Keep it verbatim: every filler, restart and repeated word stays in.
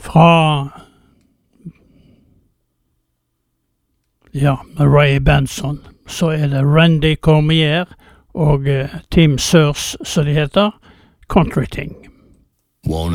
Fra ja, Ray Benson, så er det Randy Cormier og Tim Sears, som de heter, Country Ting.